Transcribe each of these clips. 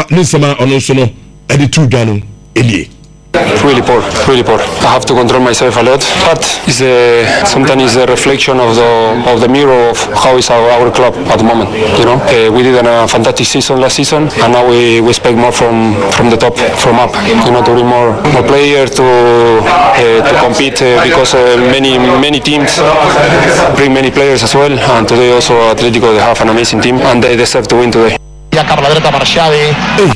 Nisama Onosono, Editu Dano, Elie. Really poor. I have to control myself a lot, but sometimes it's a reflection of the mirror of how is our club at the moment. You know, we did a fantastic season last season, and now we expect more from the top, from up. You know, to bring more players to compete because many teams bring many players as well, and today also Atletico they have an amazing team and they deserve to win today. Cap la dreta per Xavi.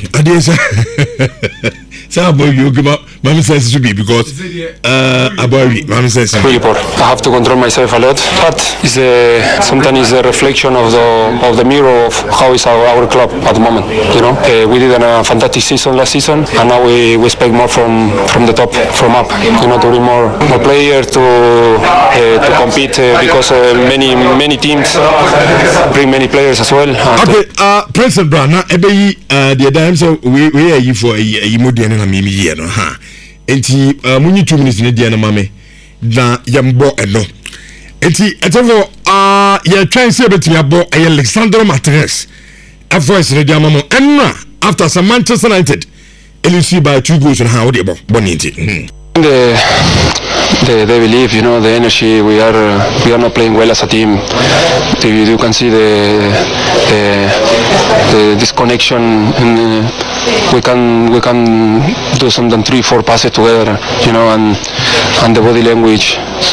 So you give up. Mama says it should be because Mama says really poor. I have to control myself a lot, but sometimes it's a reflection of the mirror of how is our club at the moment. You know, we did a fantastic season last season, and now we expect more from the top, from up. You know, to bring more players to compete because many teams bring many players as well. Okay, President Brown, now the times we are you for a modern and a mimi here, no ha. Enti munyi 2 minutes ne dia na mame na yambo eno. Enti etofo ya try say betimi abo Alexandro Martinez. Voice ne dia mamo enna after some Manchester United LC by 2 goals and how they boniti. They believe, you know, the energy. We are not playing well as a team. You can see the disconnection. And we can do something 3-4 passes together, you know, and the body language.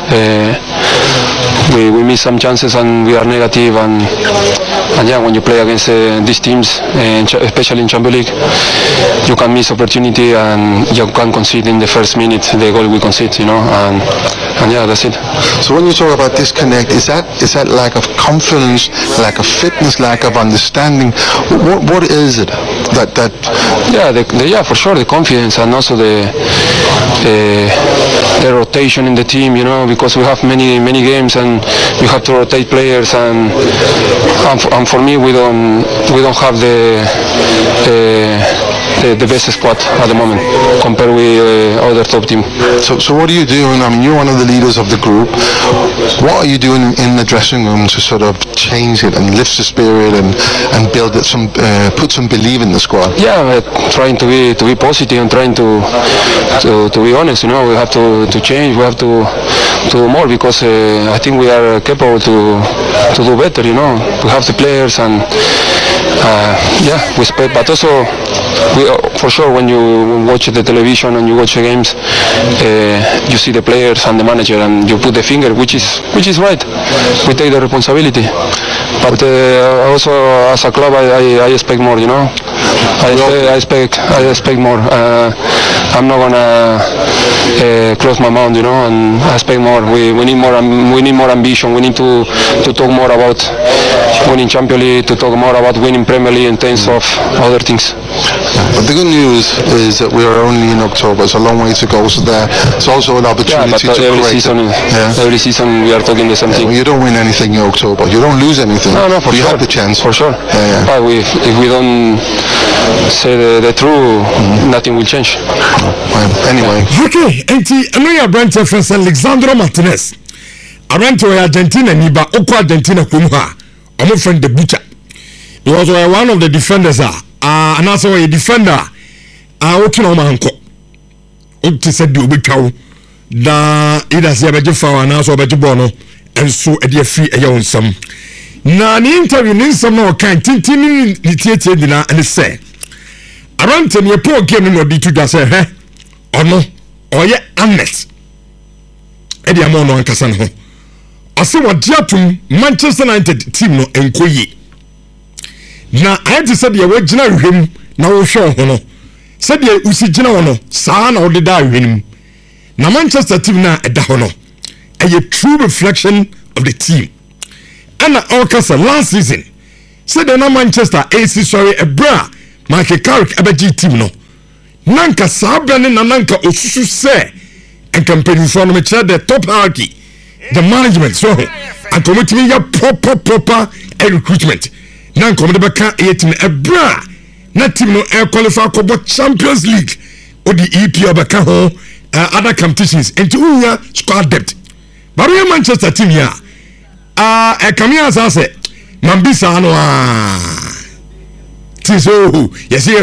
We miss some chances and we are negative. And yeah, when you play against these teams, especially in Champions League, you can miss opportunity and you can concede in the first minute the goal we concede, you know, and yeah, that's it. So when you talk about disconnect, is that lack of confidence, lack of fitness, lack of understanding? What is it that? Yeah, for sure the confidence and also the rotation in the team, you know, because we have many games and you have to rotate players and for me we don't have the best squad at the moment compared with other top team. So what are you doing? I mean, you're one of the leaders of the group. What are you doing in the dressing room to sort of change it and lift the spirit and build it put some belief in the squad? Yeah, trying to be positive and trying to be honest. You know, we have to change. We have to do more because I think we are capable to do better. You know, we have the players and yeah, we expect, but also for sure when you watch the television and you watch the games, you see the players and the manager and you put the finger, which is right. We take the responsibility, but also as a club I expect more. You know, I expect more. I'm not gonna close my mouth, you know, and I expect more. We need more. We need more ambition. We need to talk more about winning Champions League, to talk more about winning Premier League in terms of other things. But the good news is that we are only in October. It's a long way to go. So it's also an opportunity to every season we are talking the same thing. You don't win anything in October. You don't lose anything. No, for you sure. have the chance. For sure. But if we don't say the truth, nothing will change. Anyway. Okay, I know your brand reference Alexandro Martinez. I went to Argentina, Niba, Oko Argentina, Kumha. I'm a friend the butcher. He was one of the defenders. And also a defender. Working on my uncle. What to say, do be cow. Da either say about your father and also about your bono. And so a dear free a young some. Now, the interview needs some more kind. Tintini, the theatre dinner, and say. Around 10 year poor game in order to say, eh? Or no, or yet, unless. Eddie Amono and Casano. I say what Jatum Manchester United team no enkoye. Na I had to say the original him na show hono. Said the usijina hono sa na odi da him. Na Manchester team na eda hono. A true reflection of the team. And Orcasa last season said the Manchester AC sorry a bra Michael Carrick abeji team no. Nanka sabra na nanka osusu se and campaign for me the top hierarchy. The management so and committee ya proper recruitment. Nan come the back a team a bra na team no air qualify for Champions League or the EPL back home other competitions into squad depth. But we Manchester team here come here as I say Mambisa no tiso yes here to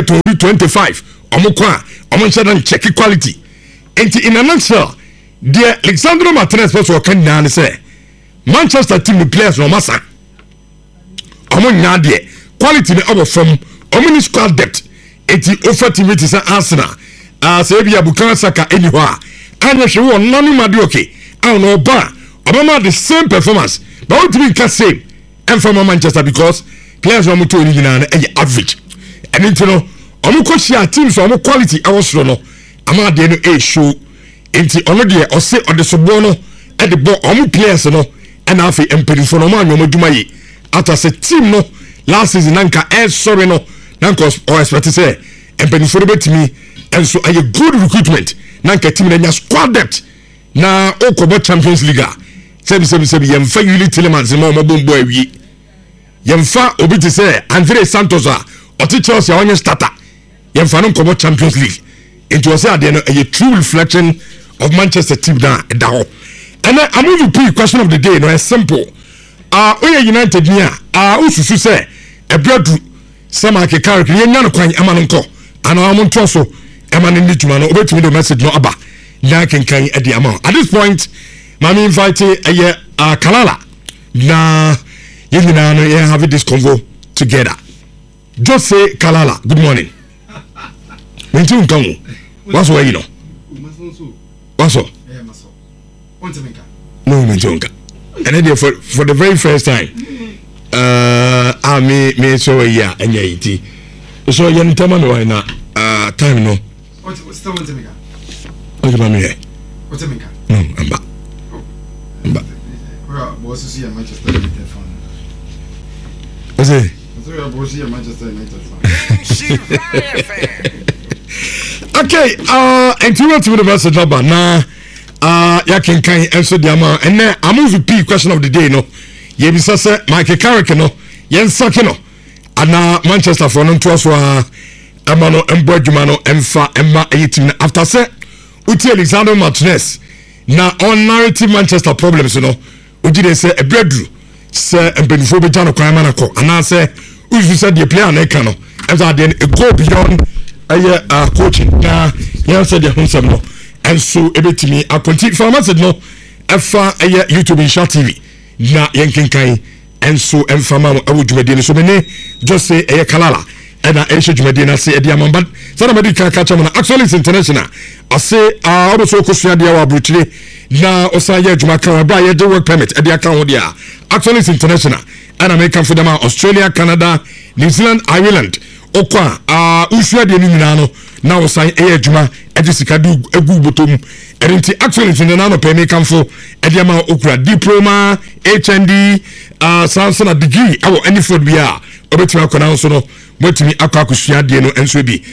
2025 omukwa omunchada check quality enti in a nutshell dear Alexandro Martinez person kan na say Manchester team players no massa omun nya de quality ne obo from omuni squad depth enti offer team it is Arsenal say bia Bukayo Saka anyho a anya hwe won nanu madioke I no ba obama the same performance but what we can say and from Manchester because players no muto ni na average and into no omuko share teams omu quality awosro no ama de no show enti ono de o se o de sobo no e de bo omu players no and afi empedifo no ma nyomo dwumaye after say team no last season nanka sorry no nanka o expect say empedifo no betimi and so a good recruitment nanka team na squad depth na okobo Champions League sebi yemfa Yuli Tillemans ma o mabombo awie yemfa obi te say Andre Santos a oti Chelsea onye starter yemfa no kobo Champions League it was a true reflection of Manchester team da ho and I'm going to put question of the day no is simple we United nia ususu say e breadu sama ke character yen nya no kwan ama no nko ana am nto so ema no ni tuma no obetumi do message no aba na kenkan e di ama at this point mami invite Kalala na yina no have this convo together just say Kalala good morning Mentu nkamu what's where you know what's up no mentu nka and then for the very first time me so yeah anya iti so yen tama me why na time no what's the one to me okay ba me here what's me no amba bro boss see Manchester United fan what's it so boss see Manchester United fan okay and you want to the message number na ya can answer the amount and then I move the question of the day no ye bi say Michael Carrick no yen sake no ana Manchester for no to so amano emboduma no emfa emma team after say uti Alexander Martinez na on narrative Manchester problems no ujide say e breadru say empenifo be jano kwan manako ana say uju say the player na ka no as at the go beyond coaching na yan said the honsam no and so ebetimi akonti for message no efa YouTube in Shart TV na yankenkan and so emfama awudwumade so mene just say Kalala and I should dwumade na say ediamon but sada medi kan catch am na actually it's international I say also kosua dia wa brutile na osanya dwuma kan bra ye work permit edia kan ho dia actually it's international and American for them Australia Canada New Zealand Ireland okwa usua de ni nyina no na osan adwuma ejisika du egu botom enti actually in na no pay kamfo ediama okura diploma HND Samsung degree awo any food bia obetumi akona so no motumi akwakusua de no enso bi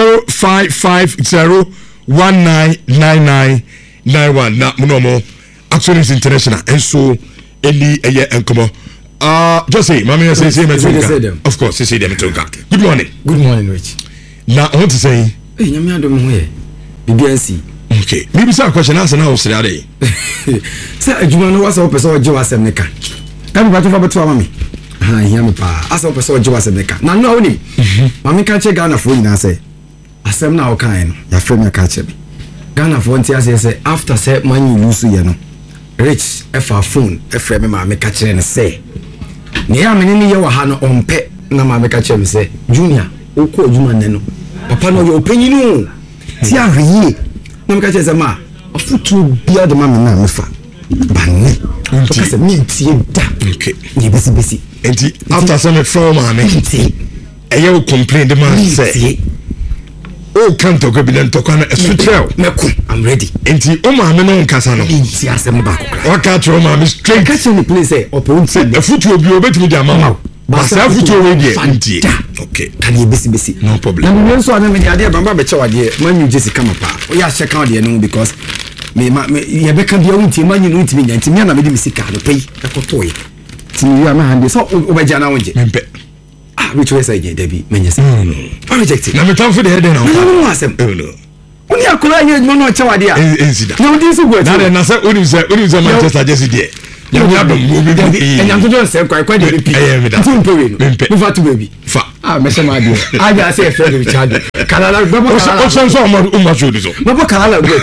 0550199991 na munomo actually is international enso eli enkomo just say mama say of course say them to good morning Rich na I want to say nyame adom ho ye bibiansi okay maybe say question answer na osre ade say adwuma no wasa opese oje wasem ne ka ka bi bato fa beto ama me ha hia me pa asa opese oje wasem ne ka na no awoni mama ka che Ghana fo nyina say asem na o kan no ya frame ya ka che bi Ghana fo ntia say after say man lose ye no Rich efa phone frame mama ka che ne say ne ya menini ye wa ha no ompe na mama ka che me say junior okọ adwuma ne no papa no ye opanyinu ti ahwe na me ka che say ma afutu bia de mama na mefa banne to ka say me tie da okay ye besi enti after some from mama eye complain the man say o can't talk about to kana esutrel meko I'm ready enti o mama no nkasa no enti asem ba kokra o ka tro mama straight ka che ni please say operate afutu obi obetumi di mama basa afutu we dey enti okay can you besi no problem na me so na me dey bamba be che wade man you just come pa o ya check out dey no because me ye be ka bia wunti man you wunti me nyanti me na me di misika no pay ekotoye ti me ya ma hande so o be jana wonje mempe which way say Debbie menyese no I reject it na me tam for the head now no asem no oni akola ye no no che wade a ensida na odi so go na say oni say Manchester just there ya mi adom mo bi and I'm just say kwai dey repeat I am that nti mpewe no fa to baby fa me say my dear. I just say friend with charge. Kalala go o sense o ma show this. Mo Kalala go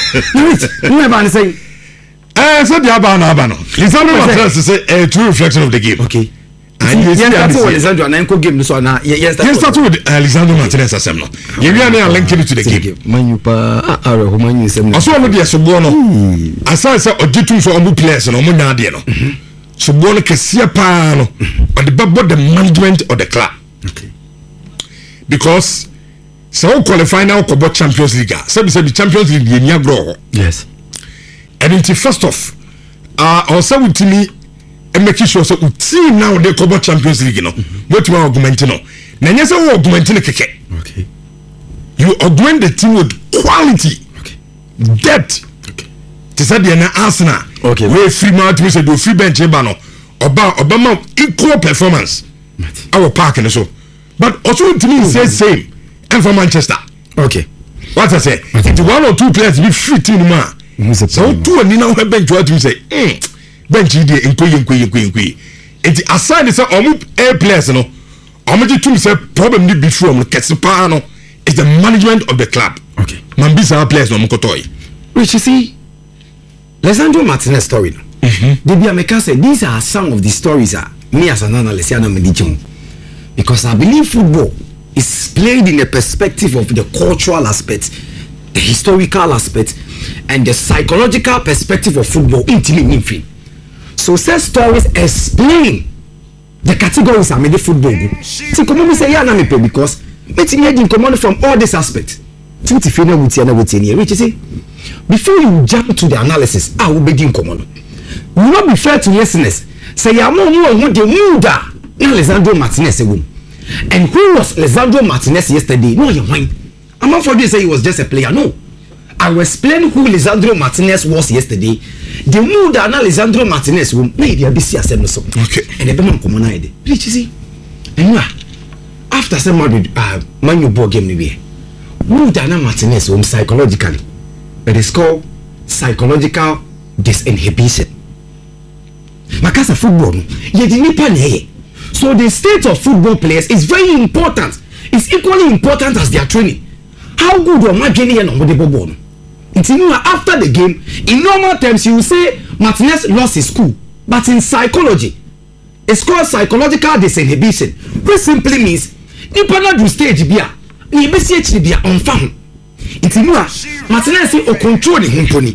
to. No ba say so the aba no. Lisandro Martinez say a true reflection of the game. Okay. And you start with Lisandro and Enko game so na yes start with Lisandro Martinez asem no. You we are link it to the game. Man you pa Man you say. Aso no dey so bo no. Asa say ojitu so omu players no omu na dey no. So bo no kese pa no. On the back the management of the club. Okay. Because so qualify now for Champions League. So the Champions League ye nya grow. Yes. And until first off also with me and make sure so team now they cover Champions League no. What you augment no. Na nyesa wo augment no keke. Okay. You augment the team with quality. Okay. Depth. Okay. Te say the na Arsenal. Okay. We free match we say do free bench ba no. Obama equal performance. Our park and so. But also to me say same and for Manchester. Okay. What I say? The one or two players be free team man. So two and now bench what you say. Bench dey nkwe. It aside say omu A players no. Omu the team say problem ni be from Ketsipa no is the management of the club. Okay. Man be some players no mkotoy. Which you see Lisandro Martinez story no. They be America say these are some of the stories me as an analyst because I believe football is played in the perspective of the cultural aspect, the historical aspect, and the psychological perspective of football intimately. So such stories explain the categories are made the football. See, come on, say yeah, na me pay because meeting heading command from all this aspect. Which you see, before you jump to the analysis, I will begin command. You not be fair to listeners. Say ya mo the mood na Lisandro Martinez and who was Lisandro Martinez yesterday? No, your mind. I'm not for this say he was just a player. No, I will explain who Lisandro Martinez was yesterday. The mood na Lisandro Martinez na dey be see asem so. Okay. And the be come on ide. You see, and after some Man U ball game ni be. Mood na Martinez psychologically. It is called psychological disinhibition. Makasa football ye di nipa na. So the state of football players is very important. It's equally important as their training. How good or my training and the ball. It's after the game, in normal terms you will say Martinez lost his cool, but in psychology it's called psychological disinhibition, which simply means nipa na do stage bia ni be si echi bia on fam. It's Martinez say o control the himponi.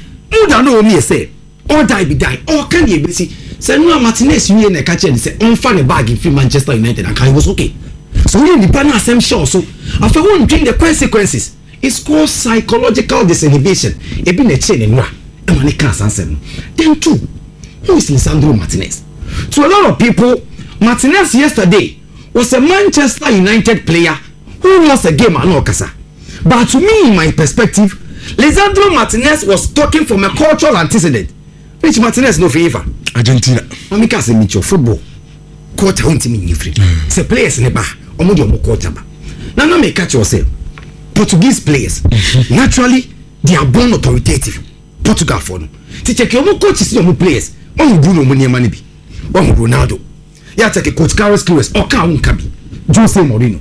Mu da no me say or die be die or can you be see say no Martinez you na catch and say on fan bag in Manchester United and he was okay. So we the partner same show so after one drink the consequences it's called psychological disinhibition. E be na chain enwa e man can ansem. Then two, who is Lisandro Martinez? To a lot of people, Martinez yesterday was a Manchester United player who lost a game and Okasa. But to me, in my perspective, Lisandro Martinez was talking from a cultural antecedent. Which Martinez no favor. Argentina. Amika say me football. Quarter hunting me free. Say players in the bar. Omodi omo quarter ba. Now me catch yourself. Portuguese players naturally they are born authoritative. Portugal for no. To check your coaches your players. One Bruno Muniema ni bi. One Ronaldo. Ya take coach Carlos Queiroz or ka unkabi. Jose Mourinho.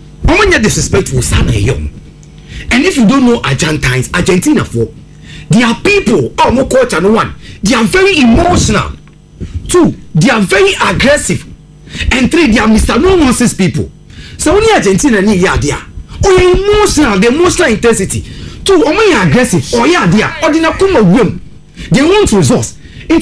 Omo disrespectful sana young. And if you don't know Argentines, Argentina for they are people. Oh, no culture no one. They are very emotional. Two, they are very aggressive. And three, they are Mr. No nonsense people. So only Argentina ni ya dia. Oh, emotional, the emotional intensity. Two, only aggressive. Oh yeah, they are. Or they na come room. They want results.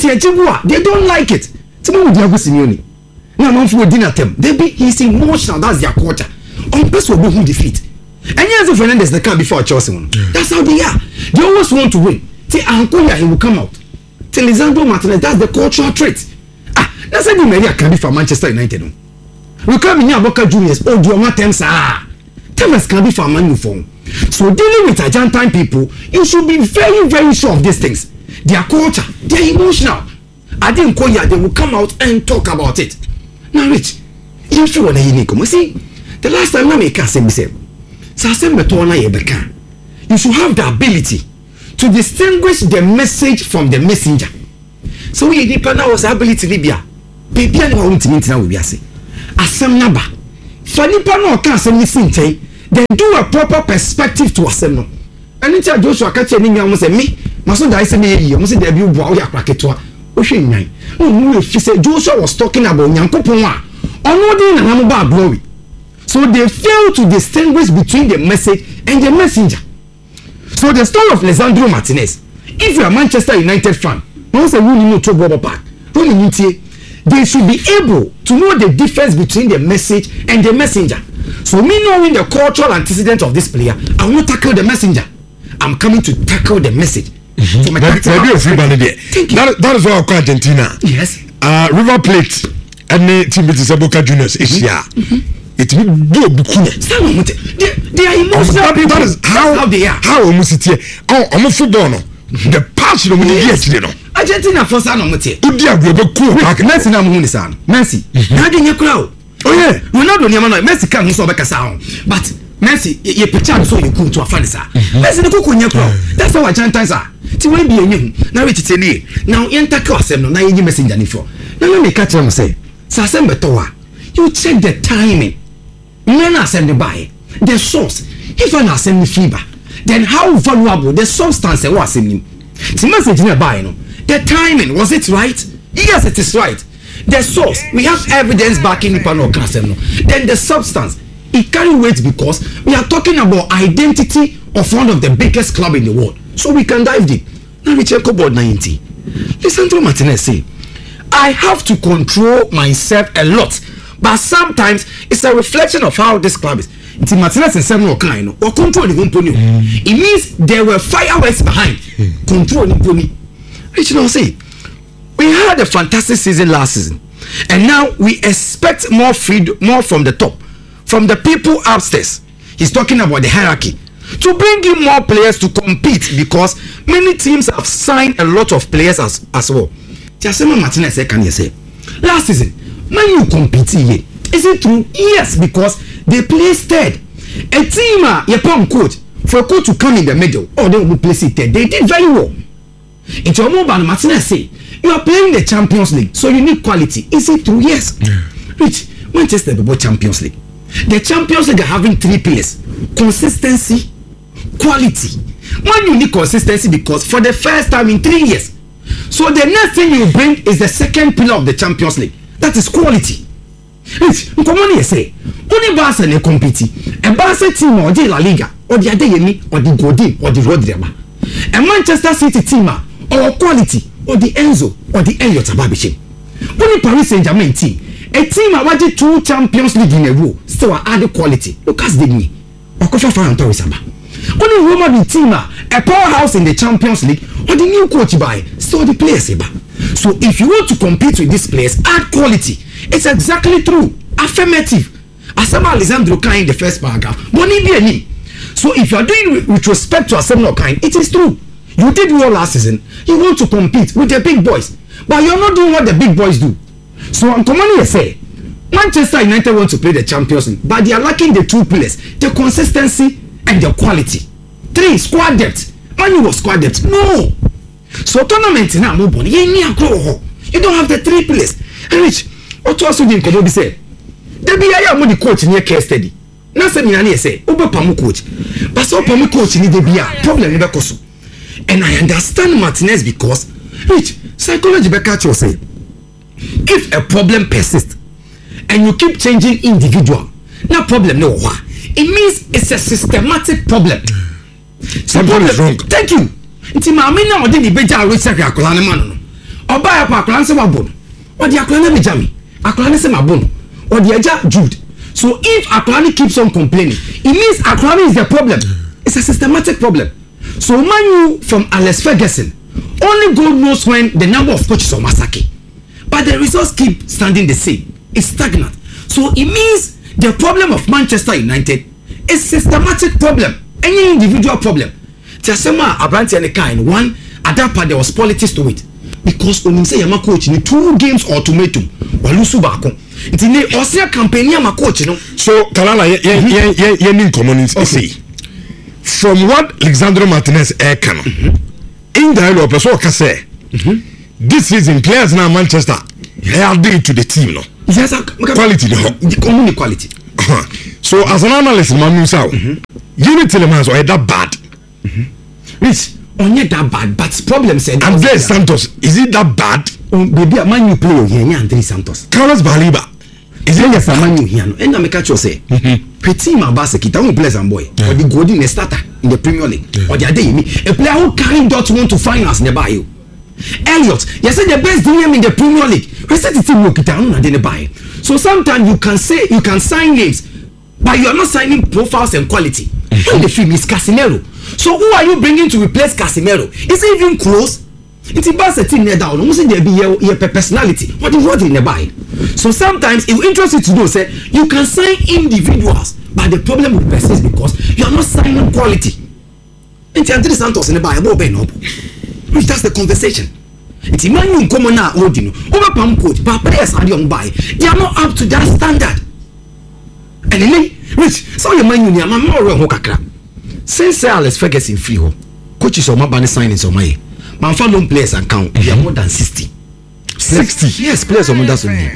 They don't like it. Someone with Diego Simeone. Now man for dinner them. He's emotional. That's their culture. On best will be who defeat. And Enzo Fernandez they come before Chelsea one. That's how they are. They always want to win. Say Ankoya he will come out. Say Lisandro Martinez, that's the cultural trait. That's how the Maria can be for Manchester United. We come in here Boca Juniors. Oh, do you want them Temes can be for Man U form. So dealing with Argentine people, you should be very, very sure of these things. Their culture, their emotional. I didn't call you, they will come out and talk about it. Now, Rich, you feel what I see. The last time I make a same say. You should have the ability to distinguish the message from the messenger. So we depend on our ability to be baby and want to meet now we say asem naba Fanipa no ka asem ni sinchen. Then do a proper perspective to asem no. Eni cha Joshua ka che ni nwa mo se me maso dai se me yi mo se da bi bo ya kwaketwa. O hwe nwan. No fi say Joshua was talking about Nyankopon a ono din na mo ba glory. So they fail to distinguish between the message and the messenger. So the story of Lisandro Martinez, if you are a Manchester United fan, once a winning no trouble back, they should be able to know the difference between the message and the messenger. So me knowing the cultural antecedent of this player, I won't tackle the messenger. I'm coming to tackle the message. That is why I call Argentina. Yes. River Plate and the team with Boca Juniors is here. It will do they are emotional people. That is how they are. How almost here. Oh, I'm a football. The passion of the year. Argentina for San Mote. Messi na muhuni sana. Messi. Nadi nye crowd. Oh yeah. Ronaldo ni amana Messi kan so beka sound. But Messi ye picture so you come to afani sa. Messi ni kuku nye crowd. That's how Argentines are. Ti we bi enyu. Na we titeli. Now enter ka asem no na ye messenger ni for. Na me catch am say. Sa asem beto a. You check the timing. When I send the buy, the source, if I send the fever, then how valuable the substance was in him. The message in the buy, the timing, was it right? Yes, it is right. The source, we have evidence backing the panel class. Then the substance, it carry weight because we are talking about identity of one of the biggest club in the world. So we can dive deep. Now we check about 90. Lisandro Martinez say, I have to control myself a lot. But sometimes it's a reflection of how this club is. It's Martinez and Samuel Klein or control the company. It means there were fireworks behind control the company. Richard say, we had a fantastic season last season, and now we expect more from the top, from the people upstairs. He's talking about the hierarchy to bring in more players to compete because many teams have signed a lot of players as well. Jasema Martinez can you say last season? Man, you compete here. Is it true? Yes, because they place third. A team, your palm coach, for a coach to come in the middle, or they will place it third. They did very well. It's your mobile Martinez say, you are playing the Champions League, so you need quality. Is it true? Yes. Rich, Manchester about Champions League. The Champions League are having 3 pillars: consistency, quality. When you need consistency because for the first time in 3 years. So the next thing you bring is the second pillar of the Champions League. That is quality. Nkomoni say, only Barca ne compete. A Barca team or the La Liga or the Adeyemi or the Godin or the Rodriama. A Manchester City team or quality or the Enzo or the Elliot Ababiche. Only Paris Saint-Germain team. A team awarded 2 Champions League in a row still added quality. Lucas Digny or Kofa Ferran Saba. Only Roma the team a powerhouse in the Champions League or the new coach by still the players eba. So if you want to compete with these players, add quality. It's exactly true. Affirmative. Asama Lisandro Kain in the first paragraph. So if you are doing with respect to Asama Kain, it is true. You did well last season. You want to compete with the big boys, but you're not doing what the big boys do. So I'm commonly say, Manchester United want to play the Champions League, but they are lacking the 2 pillars: the consistency and the quality. 3, squad depth. Man, you was squad depth. No. So tournament now move on. You don't have the 3 pillars. And Rich, what also didn't come be say? There be a the coach near case study. Now say me say, Uber Pamu coach. But so Pamu coach need to be a problem in Bekoso. And I understand Martinez because Rich, psychology Bekacho say, if a problem persists and you keep changing individual, no problem no. It means it's a systematic problem. Something is wrong. Thank you. Nti maame na odi ni beja research akola ne mano no. Oba ya pa akola se mabon. Odi akola na beja mi. Akola ne se mabon. Odi eja Jude. So if akola keeps on complaining, it means akola is the problem. It's a systematic problem. So Manu from Alex Ferguson, only God knows when the number of coaches are massacred. But the results keep standing the same. It's stagnant. So it means the problem of Manchester United is systematic problem. Any individual problem. Tiasema Abranti and Kain one at that part there was politics to it. Because when you say you're coach in 2 games ultimatum, walusu bako. It's in the Austria campaign you're coach, you know. So Kalala ye community say from what Lisandro Martinez can in the hello person can say this season players now Manchester they are doing to the team no. Yes, quality the community quality. So as an analyst, man, you say, Unit Telemans or that bad. Rich, only that bad, but problem said. Andres Santos, is it that bad? Baby, a man you play here, Andres Santos. Carlos Baliba. Is it yes, a man you here? And I make a choice say, Petit Mabaseki, that one pleasant boy, or the golden starter in the Premier League, or the other a player who carried Dortmund to finals nearby you. Elliot, you said the best DM in the Premier League. We said the team look down and then buy. So sometimes you can say you can sign names, but you are not signing profiles and quality. When the film is Casemiro. So who are you bringing to replace Casemiro? Is it even close? It's a team near down. Almost there be your personality. What is what in the buy? So sometimes it will interest you to know say you can sign individuals, but the problem will persist because you are not signing quality. It's Andres Santos in the buy. That's the conversation. It's a man you come on now, Odino. Over Pam coach, but players are young buy. They are not up to that standard. And then, Rich, so your man you are more Hokakra. Since Alex Ferguson free home, coaches or my banner signings on my man follow players and count. They are more than 60. 60? Yes, players are more than 60.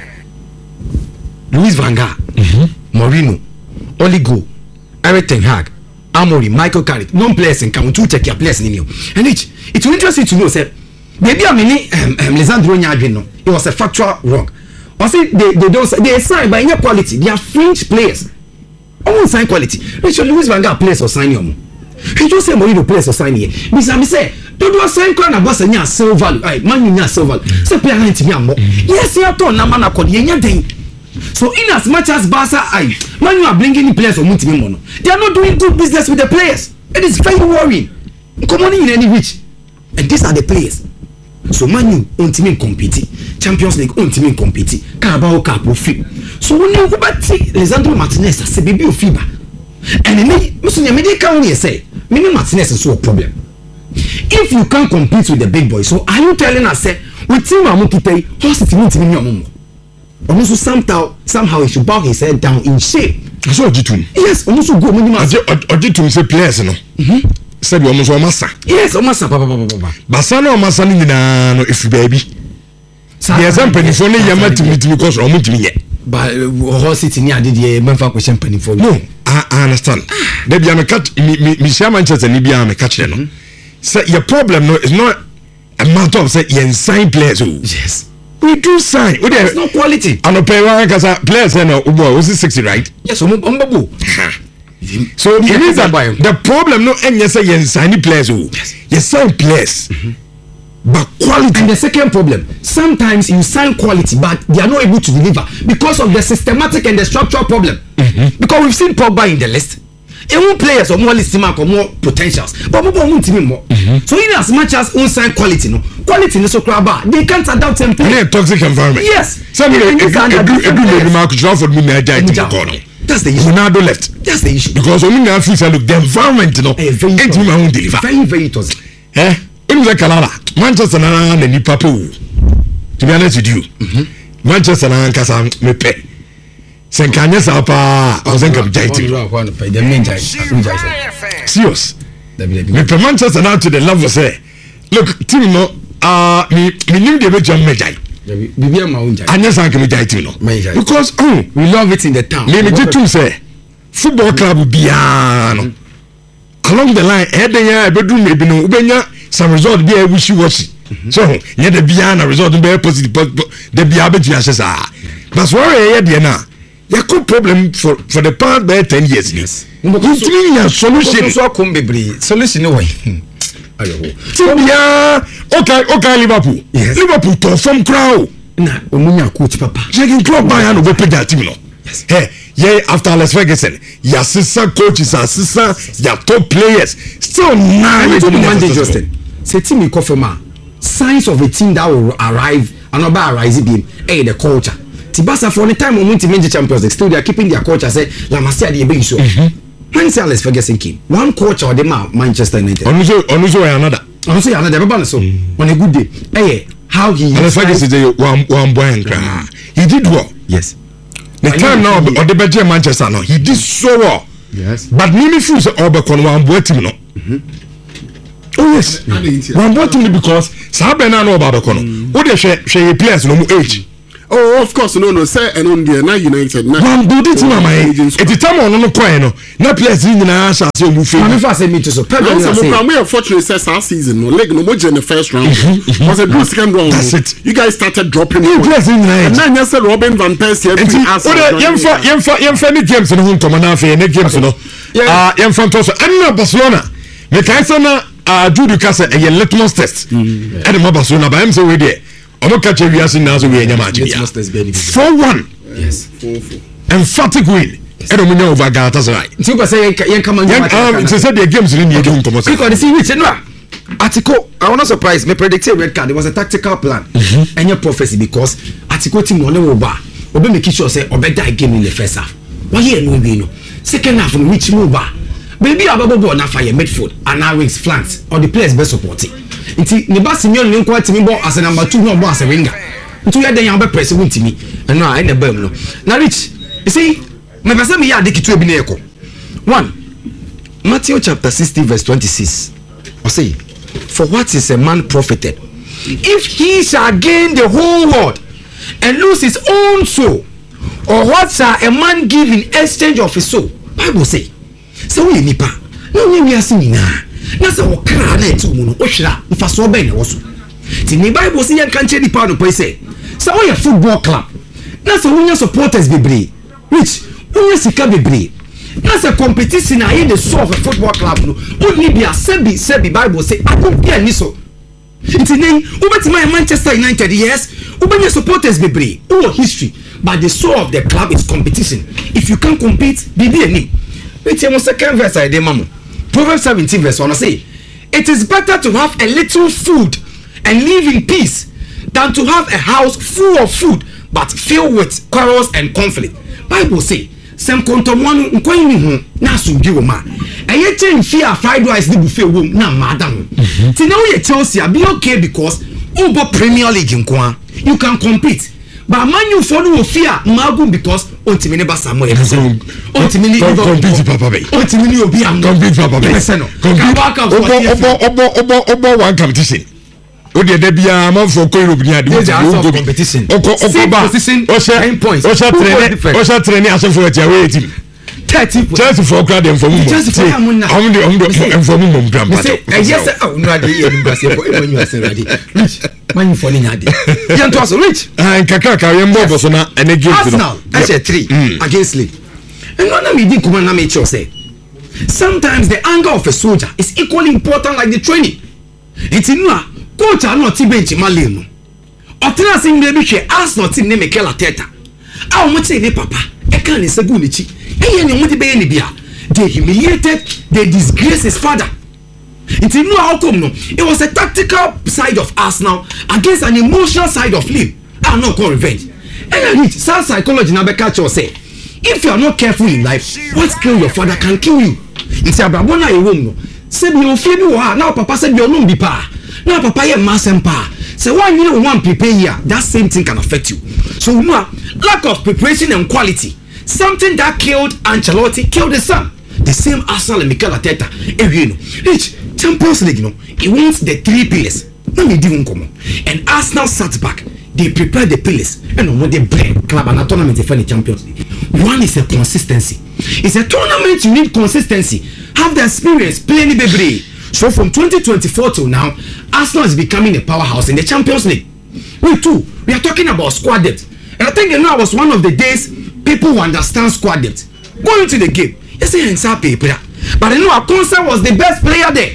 Luis Van Gaal, Mourinho, Oligo, Eric Ten Hag, Amorim, Michael Carrick, non-players and count. Two check your players in you. And it will interest you to know, say, maybe I mean, Lisandro Nyadwino, it was a factual wrong. I say they don't say, they sign by any quality. They are fringe players. All sign quality. Richard Luis Van Gaal players or sign you. He just say Mourinho players or sign here. Because say, don't sign crown and boss and ya silver value. Man you silver value. So player 90 more. Yes, you are torn na man akodi enya den. So in as much as Barca man you are bringing in players or multi mono. They are not doing good business with the players. It is very worrying. Come on in any rich. And these are the players. So Man U on team compete, Champions League on team compete, Carabao Cup will fit. So when you go back to Lisandro Martinez, I say baby of FIBA. And then Mr. Yamede can say, Mimi Martinez is so a problem. If you can't compete with the big boys, so are you telling us say with team Amukipe, what's the team in also somehow he should bow his head down in shame. So Ojitum. Yes, almost go minimum. Ojitum say players no. Said almost Omasa. Yes, Omasa papa. Basano Omasa ni na no if baby. Yes, I'm penny for Yama to meet because Omutimi. But horse it in ya did ye Memphis question penny for no. I understand. They be a catch me Manchester and Libya me catch no. So your problem no is not a matter of say you sign players. Yes. We do sign. There's no quality. And the players no was it 60 right? Yes, So it means that the problem no and yes you sign players. Yes. You sign players. But quality. And the second problem, sometimes you sign quality, but they are not able to deliver because of the systematic and the structural problem. Because we've seen Pogba in the list. Even players or more list or more potentials, but more. So in as much as on sign quality, no quality no so craba, they can't adapt them to a toxic environment. Yes. Some that's the issue. Ronaldo left. That's the issue. Because only now feels look the environment, you know, very toxic. Manchester and the Liverpool. To be honest with you, Manchester and Casa me pay. Senkanya Sapa or Senka Jaiti. Serious. Me pay Manchester now to the level say, look, Timo, me knew the way John Majai. And yes, I can Jaiti no. Because we love it in the town. Me too say, football club Biano. Along the line, heading bedroom maybe no Ubenya. Some result be a wishy-washy. So, yet the Biana result be positive, the Biabeji says, that's why I had now. You could problem for the past 10 years. Yes. Solution away. Okay, Liverpool. Yes. Liverpool to from crowd. Nah, coach Papa. Checking club by and over Pegatino. Yes. Hey, yeah, after Alex Ferguson, your assistant coaches, your top players, still nine. Justin. Say team Kofema, signs of a team that will arrive and about rising beam, the culture. Tibasa for the time we went to major Champions League, still they are keeping their culture. Say La Masia the big show. When Alex Ferguson came, one coach or the Manchester United. Onuzo another. Onuzo another. So on a good day, hey, how he Alex Ferguson one boy and cry. He did well. Yes. The time now or the Belgian Manchester now he did so well. Yes. But Mimi Fuse Obercon one boy team no. Oh yes. One boy team because Sabena know about the corner. What they share players no age. Oh, of course, no, say and on the now United. One do it, mama. It's time on the coin. No players in the Asha. You feel me for say me to so. We unfortunately says our season. No leg no more in the first round. Was a good second round. That's it. You guys started dropping. Players in the and then you said Robin van Persie. Yemfa games no hunto manafe ne games no. Yemfa toso. Anna Barcelona. Me kaisa Jude Kasa a litmus test. And my Barcelona by him say we there. Omo catch we as now so we enya match. 4-1. Yes. 4-4. Emphatic win. And we know over Galatasaray. So you say yen come on. Say the games in the game to because see which no. Atiko, I was not surprised. Me predicted red card. It was a tactical plan. And your prophecy because Atiko team no no ba. Obe make sure say obe die game in the first half. Why here no be no. Second half which move ba. Baby ababo na fire midfield and now wings flanks or the players best supporting. Nti ne ba Simeon ne nko atimi bo as number 2 no bo as a winger. Nti ya den ya be press won timi. No I na bam no. Na Rich, you see, me pese me ya de kitu ebi na eko. 1 Matthew chapter 60 verse 26. I say, for what is a man profited if he shall gain the whole world and lose his own soul? Or what shall a man give in exchange of his soul? Bible say, so we nipa no we are seeing na say o kra na etu mu no o hwira mfaso ben na wo so ti ni Bible say yan kan che nipa no pay say so we football club na say we supporters bebre which we sika bebre na say competition na in the soul of a football club no only be a sebi Bible say I don't care ni so nti nen ubetima Manchester United yes ubenya supporters bebre o history but the soul of the club is competition. If you can't compete bibi ani. It's your second verse I did mamu. Proverbs 17 verse 1 I say, it is better to have a little food and live in peace than to have a house full of food but filled with quarrels and conflict. Bible say, sem kontomwanu nkwanyi hu na asumbi wo ma. Eye chen fear fried rice di buffet wo na madam. Ti na wo ye Chelsea be okay because over Premier League nko you can compete. But Man U for no fear magu because ontimi ne basa mo ontimi ni compete papa be ontimi ni obi am compete papa be obo one competition o de bia man for ko Europe ni ade o competition position 10 points o sha train asem for tia we team 30 Chelsea for crowd dem for mu am for mu gram but yes oh no ade ye ni brase for e you say ready Man for ni ade yan to so Rich kaka we mbo so na energy Arsenal actually 3 against Leeds and when me di kuma na me say sometimes the anger of a soldier is equally important like the training. It's in coach are not bench malino otra sin be bi hwe Arsenal team ne Mikel Arteta a o mo te ne papa e kan ne segu ni chi eye ne mo de be ne bia they humiliated, they disgraced his father. It's in how come no it was a tactical side of Arsenal against an emotional side of Leeds. I no call revenge and I reach some psychology na be catch you say if you are not careful in life what kill your father can kill you. It's abrabo na e wom no se bi o fie bi wo ha na papa se bi onum bi pa na papa ye masem pa se one you want prepare here that same thing can affect you. So no lack of preparation and quality something that killed Ancelotti killed his son. The same Arsenal and Mikel Arteta Rich Champions League he wants the 3 pillars na me di nkomo and Arsenal sat back they prepared the pillars and when they blend club and tournament for the Champions League. One is a consistency. It's a tournament you need consistency, have the experience playing baby. So from 2024 till now Arsenal is becoming a powerhouse in the Champions League. We are talking about squad depth and I think I was one of the days people who understand squad depth going into the game. Yes, he ain't player, but I know Akonsa was the best player there.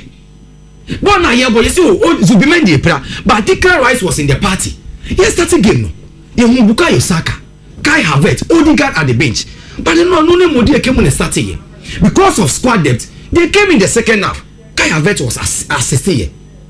But now yeah, boy, you see, Zubimendi player, but Declan Rice was in the party. Yes, that's a game. No, you Bukayo Saka, Kai Havertz, Odegaard at the bench, but no Modi came on the starting game because of squad depth. They came in the second half. Kai Havertz was assisting.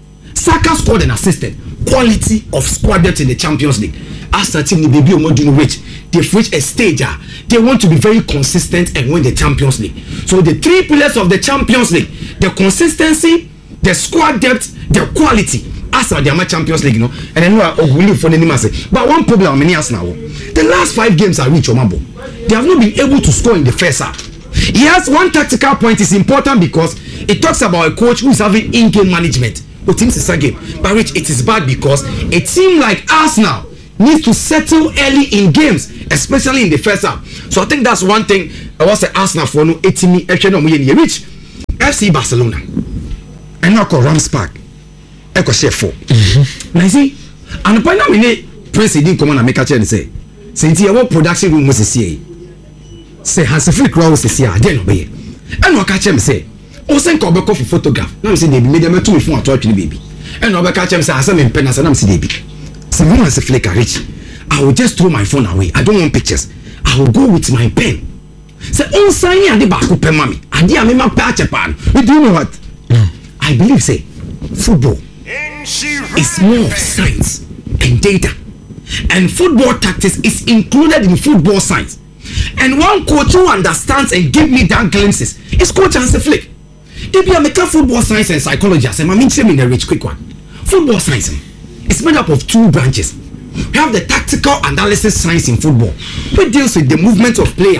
Saka scored and assisted. Quality of squad depth in the Champions League. As a team, the baby Omodunu which they've reached a stage. They want to be very consistent and win the Champions League. So the 3 pillars of the Champions League: the consistency, the squad depth, the quality. As the Champions League, and then we for the say. But one problem many as now, the last 5 games are reached Omabo. They have not been able to score in the first half. Yes, one tactical point is important because it talks about a coach who is having in-game management. But teams is a game. But Rich, it is bad because a team like Arsenal needs to settle early in games, especially in the first half. So I think that's one thing I was the Arsenal for no 80 reach FC Barcelona and now call Rams Park Echo Chef 4. Now see, and the point now we president come on and make a change say since your production room was say Hansi Flick was say then obey. And what catch him say o send ko be for photograph. Now say they made them to me phone to baby. And no catch him say asem in pen as na say baby. So when Hansi Flick rich, I will just throw my phone away. I don't want pictures. I will go with my pen. Say on sign and the back pen mommy. And the me patch pan. Do you know what? I believe say football is more of science and data. And football tactics is included in football science. And one coach who understands and give me that glimpses is Coach Hansi Flick. They be a make football science and psychology. I say, I mean, in the rich quick one. Football science is made up of 2 branches. We have the tactical analysis science in football, which deals with the movement of player,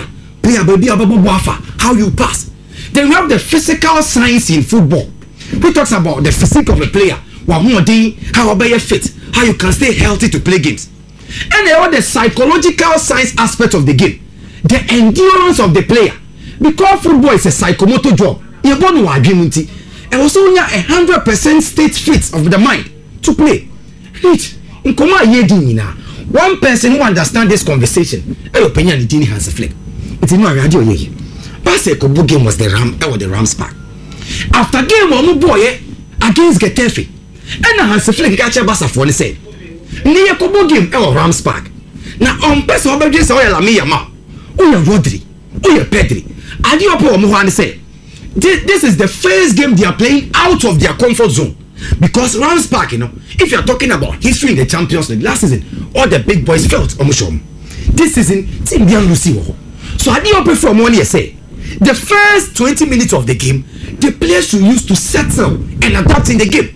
how you pass. Then we have the physical science in football, which talks about the physique of the player, how you fit, how you can stay healthy to play games. And then the psychological science aspect of the game, the endurance of the player. Because football is a psychomotor job, you're born with agreement, and also 100% state fit of the mind to play. Rich, in Koma Yedina, one person who understands this conversation, opinion in Hansi Flick. It's in my radio. Basketball game was the Rams Park. After game, one boy against Getafe, and Hansi Flick catch a bassa for the same. Near Kobo game, Rams Park. Now, on person over this oil, Lamia, Rodri, Pedri. Adiopo Mohan say, this is the first game they are playing out of their comfort zone. Because Rams Park, if you are talking about history in the Champions League last season, all the big boys felt Omushom. This season, Team Bian Lucy. So Adiopo from one year say, the first 20 minutes of the game, the players should use to settle and adapt in the game.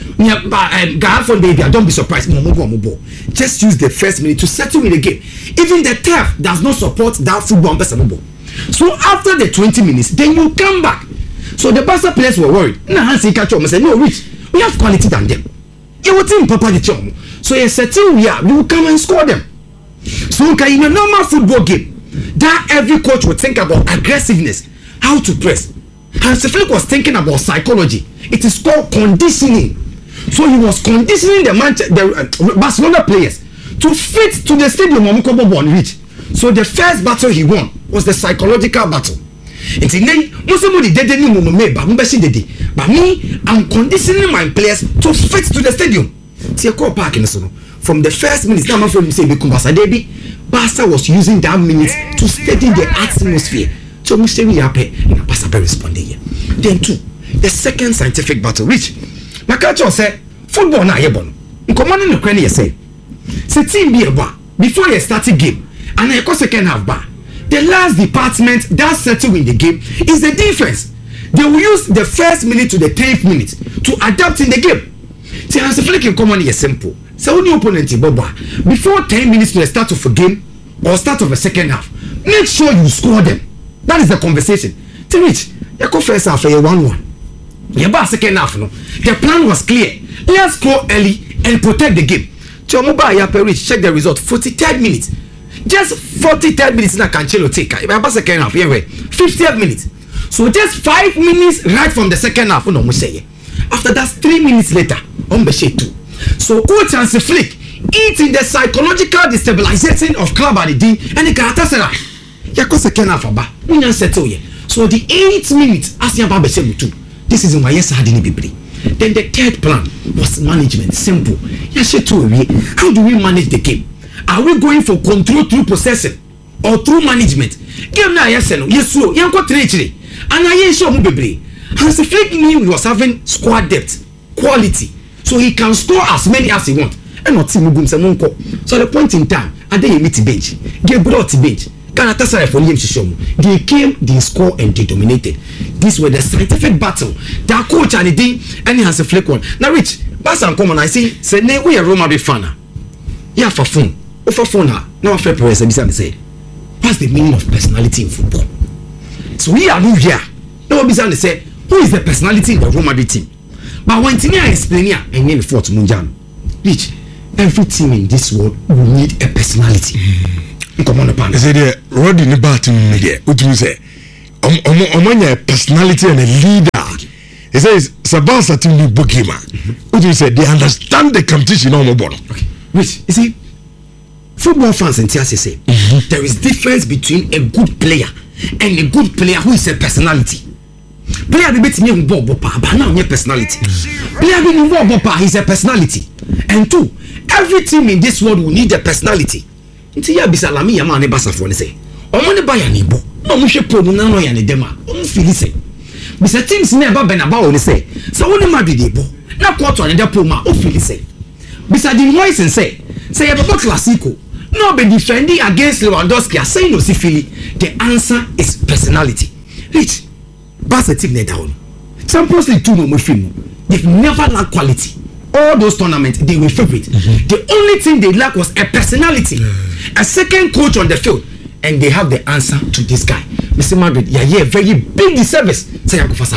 Baby, don't be surprised. Just use the first minute to settle in the game. Even the turf does not support that football. So after the 20 minutes, then you come back. So the Barca players were worried. Now Hansi catch up and said, no, Rich, we have quality than them. You will team Papa the Chom. So you settle here, you will come and score them. So in a normal football game, that every coach would think about aggressiveness, how to press. Hansi Flick was thinking about psychology. It is called conditioning. So he was conditioning the Barcelona players to fit to the stadium on Mukobo Bon Rich. So the first battle he won was the psychological battle. But me, I'm conditioning my players to fit to the stadium. From the first minute, Barca was using that minute to steady the atmosphere. So Barca responding. Then 2, the second scientific battle, which Makacho said, football na yebon. Nkomani no kwani say. Se team be eba before you start the game and you second half bar. The last department that settle in the game is the defense. They will use the first minute to the 10th minute to adapt in the game. See, Hansi Flick in common is simple. So when your opponent before 10 minutes to the start of a game or start of a second half, make sure you score them. That is the conversation. To which you go first half 1-1. Yeah, second half, no. The plan was clear. Let's score early and protect the game. Chomuba Yaperich, check the result. 43rd minute. Just 43rd minutes na Cancelo take. Second half, 50th minute. So just 5 minutes right from the second half. No, after that, 3 minutes later, on 2. So Coach Hansi Flick eating the psychological destabilization of Club Adidi and the Galatasaray. Yako second half aba. So the 8th minute, Asiaba Besemutu. This is why yes had any bibli. Then the third plan was management. Simple. How do we manage the game? Are we going for control through possession or through management? Game na yes no. Yes so. Yanko treachery. And I show mu bibli. Hansi Flick knew he was having squad depth, quality, so he can score as many as he want. And not team gum semonko. So at the point in time, and then he meet the bench. Get brought to bench. Galatasaray for him to show me. They came, they scored, and they dominated. These were the scientific battle. That coach and the and he has a flick one. Now, Rich, Bas and Common, I see, say, we are Roma big fan. Yeah, for fun. For fun, now, fair press, I say, what's the meaning of personality in football? So we are new here. Now, we say, who is the personality in the Roma big team? But when Tinia explain here, and then the fourth Munjan, Rich, every team in this world will need a personality. Come on, the say the Roddy ni bat media. What do you say? A personality and a leader. He says Sabasa team ni Bukima. What do you say? They understand the competition on the ball. Okay. Which you see, football fans in TSC say there is difference between a good player and a good player who is a personality. Player be betting you but now your personality. Player be involved but he's a personality. And two, every team in this world will need a personality. Nti ya bisalami ya ma ne basafo ne say omo ne ba ya ne bo no mo hwe pro na no ya ne dem a o feel say bisa teams ne ba benaba o ne say so woni Madrid e bo na quarter ne da pro ma o feel say bisa the voice and say ya baba classico no be defending against Lewandowski I say no si feel the answer is personality. Rich Barca team ne down Champions League 2 no mo feel they've never lacked quality. All those tournaments they were favorite. The only thing they lack was a personality, a second coach on the field, and they have the answer to this guy, Mr. Madrid. Yeah, very big disservice. Say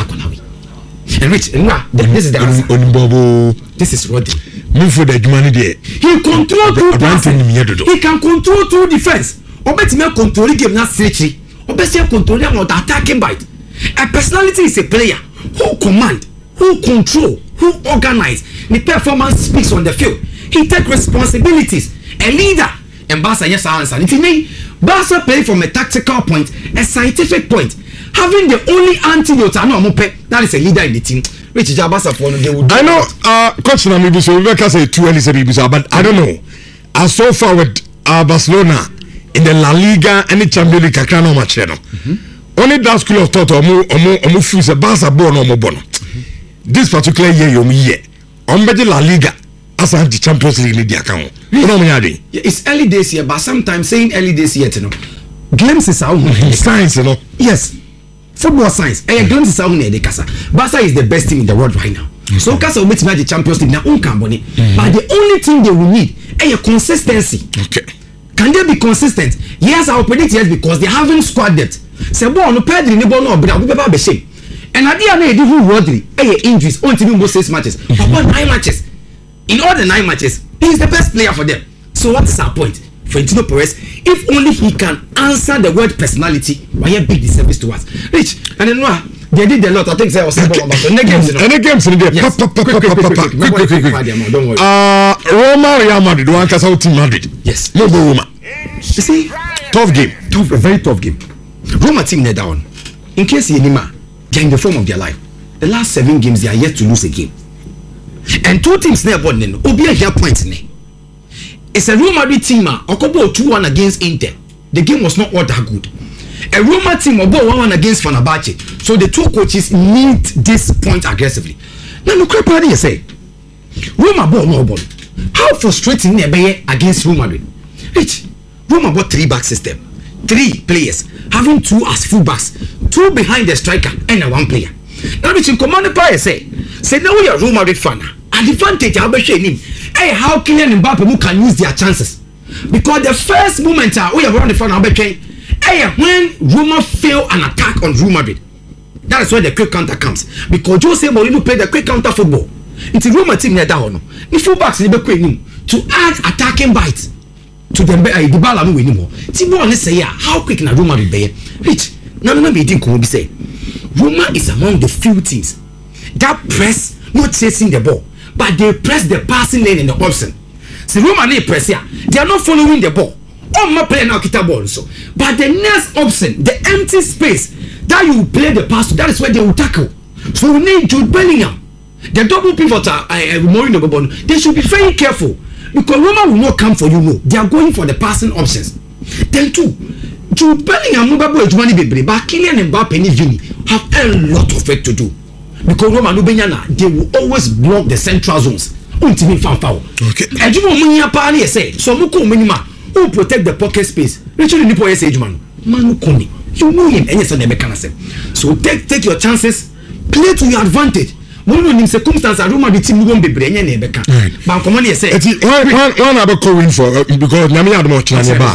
and Rich, this is the answer. This is Roddy. Move for the money there. He control two passes. He can control two defense. Obetime control the game na stretchy. Obetime control the attacking bite. A personality is a player who command, who control, who organize. The performance speaks on the field. He take responsibilities. A leader. And Barca yes answer. Barca play from a tactical point, a scientific point. Having the only antidote that is a leader in the team. Which is Barca for they would. I know coach na maybe so we can say too early but I don't know. As so far with Barcelona in the La Liga and the Champions League kakra no match no. Only that school of thought omo feel say Barca born no mo born. This particular year the La Liga as I have the Champions League media account. It's early days here, but sometimes saying early days here, you know, glimpses out science, you know. Yes, football science. A glimpse is out near the Casa. Barca is the best team in the world right now. So Casa will meet the Champions League now on Camboni. But the only thing they will need is a consistency. Okay. Can they be consistent? Yes, I will predict yes because they haven't squad depth. Say, boy, no Pedri, no Bono, but I will be shame. And at the end of the day, Rodri, injuries, only most 6 matches. About 9 matches. In all the 9 matches, he is the best player for them. So what is our point? Florentino Perez, if only he can answer the word personality, why a big disservice to us. Rich, and then they did a lot. I think they was about the games. Any games in there? Yes. Quick. Don't worry. Roma, Real Madrid, one cast out Team Madrid. Yes. No Roma. You see, tough game. A very tough game. Roma team net down. In case you Nima, they're in the form of their life. The last 7 games, they are yet to lose a game. And 2 teams never won. Obi here points. It's a Real Madrid team. Okobo 2-1 against Inter. The game was not all that good. A Roma team obo 1-1 against Fenerbahce. So the 2 coaches need this point aggressively. Now look what you say. Roma ball no ball. How frustrating they against Real Madrid. Rich, Roma bought 3-back system. 3 players having 2 as fullbacks, 2 behind the striker and 1 player. Now which in command player say now we are Real Madrid fan. Advantage I be showing hey how Kylian Mbappe can use their chances because the first moment we are around the fan hey when Roma fail an attack on Real Madrid, that is where the quick counter comes because Jose Mourinho played the quick counter football. It's a Roma team near that the fullbacks in the to add attacking bite to the ball no anymore. Tibo say how quick na Roma will be rich. No be think ko be say Roma is among the few teams that press not chasing the ball but they press the passing lane in the option. See Roma they press here, they are not following the ball. On my play now kita ball so but the next option, the empty space that you play the pass to, that is where they will tackle. So we need Jude Bellingham, the double pivot Mourinho. They should be very careful because Roma will not come for you. No, they are going for the passing options. Then 2, Jude Bellingham, but Kylian Mbappe and Vini have a lot of work to do because Roma they will always block the central zones. Okay. So who protect the pocket space? Richard Nipo say Manu Koni. You know him and yes, so take your chances, play to your advantage. One circumstance Roma the team won't be bringing in Becca. But come on, say one about calling for because Nami had much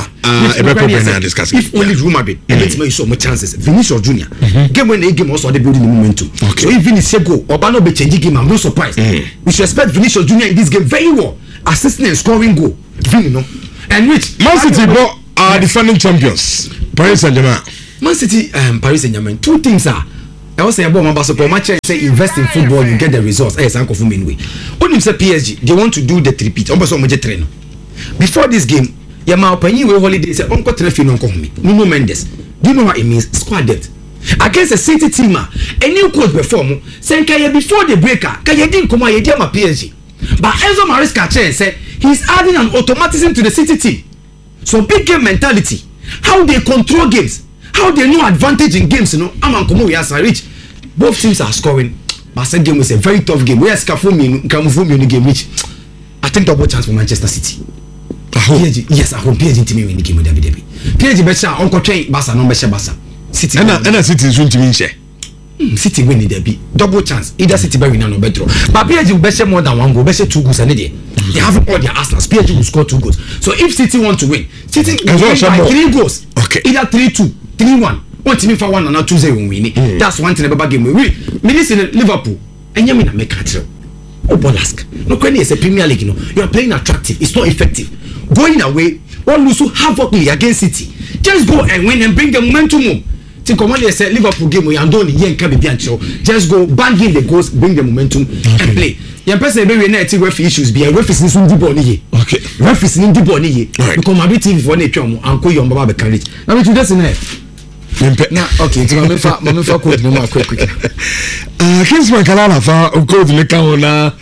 if only Roma be let me so much chances. Vinicius Junior game when they game also the building momentum. So if Vinicius go Obano be changing game, I'm not surprised. We should expect Vinicius Junior in this game very well. assisting and scoring goal Vini no and which Man City are defending champions Paris Saint-Germain. Man City Paris Saint-Germain two things are I was say about my basketball match say invest in football you get the results sanko for main way when you say PSG they want to do the repeat almost on train before this game Yama Penny we holiday say uncle Trefi no come me Nuno Mendes do you know what it means squad depth against a City team a new coach perform say before the breaker kaya din come a yedi ama PSG but Enzo Maresca say he's adding an automatism to the City team so big game mentality how they control games how they know advantage in games you know aman come we as reach both teams are scoring but second game was a very tough game where Scafumi in game which I think double chance for Manchester City. PSG, yes, I hope PSG team win the game with David. PSG better Uncle Train Barca no better Barca. City. And City is going to win share. City win the derby. Double chance. Either City by win or better. But PSG will better more than one goal. Better 2 goals and they have all their Arsenal. PSG will score 2 goals. So if City want to win, City will win by 3 goals. Okay. Either 3-2, 3-1. One team for 1 and not 2-0 win. That's one thing about game. We this in Liverpool. And you mean I make it. Oh, Bolask. No, when it's a Premier League, you know, you are playing attractive. It's not effective. Going away, one lose havoc against City. Just go and win and bring the momentum home. Think of what say Liverpool game where you don't just go bang in the goals, bring the momentum and play. Young person be na ti referee issues be referee is ndi ball ni. Okay. Referee ndi ball ni. Because my TV for na twam anko your baba be carry. Na me today say na okay, so me fa code no quick. Kingsman Kalala fa code le kan na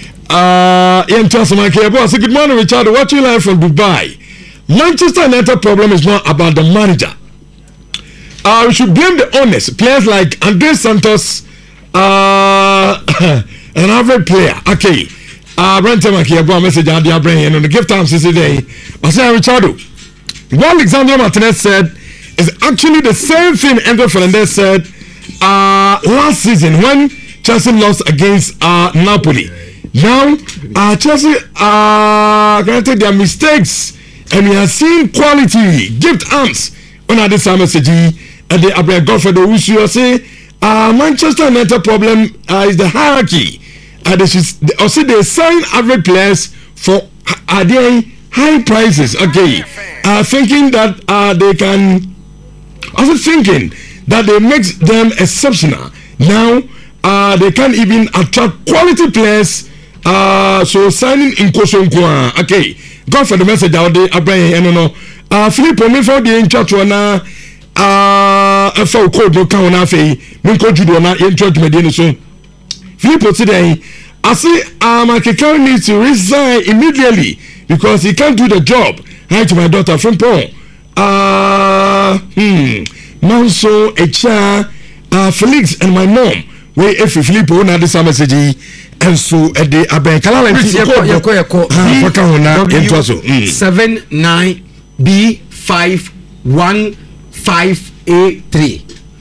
say good morning Richard, watching live from Dubai. Manchester United problem is not about the manager. We should blame the owners. Players like Andre Santos, an average player. Okay. Brent Maki, a message on the brain on the gift time today. I say Richard, what Alexandre Martinez said is actually the same thing Enzo Fernandez said last season when Chelsea lost against Napoli. Now, Chelsea granted their mistakes and we are seeing quality, gift arms on this message and the Abraham Godfrey Owusu say Manchester United problem is the hierarchy. They sign average players for their high prices. Okay, thinking that they can also thinking that they make them exceptional. Now they can't even attract quality players. So signing in Kosonkwa. Okay, God for the message out there. Abraham, no. Philip, me for the in church one. For code no count na fe. Me code you na in church me dey so. Philip today, I say Makekau needs to resign immediately because he can't do the job. Hi to my daughter from Paul. Manso, Echa, Felix, and my mom. We if Philip na this message. And so at the Aben Kalala W79B515A3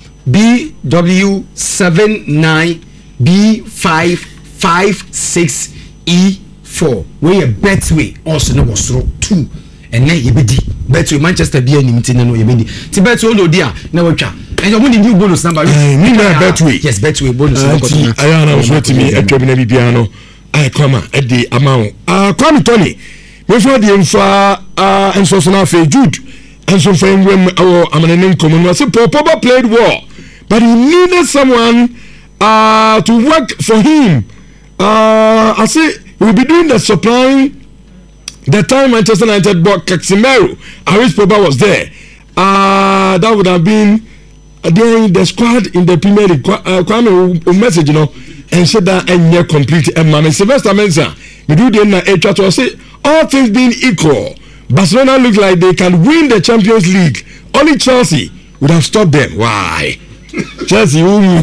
BW79B556E4 where a Betway also no was 2 and then you be Betway Manchester be any meeting no you be ti Betway no dia na watcha and you need new bonus number Betway yes Betway bonus I was waiting me at Tribune Bibiano I come at the amount Kwame Tony before the infra and so na fe Jude and so for him our amanin common was Pogba played well but he needed someone to work for him. I say he will be doing the supplying. The time Manchester United bought Casemiro, Aris Pogba was there. That would have been the squad in the Premier League. Kwame message, you know, and said that and near complete. And man, Sylvester Mensah, we do the HR to say all things being equal. Barcelona look like they can win the Champions League. Only Chelsea would have stopped them. Why? Chelsea, oh,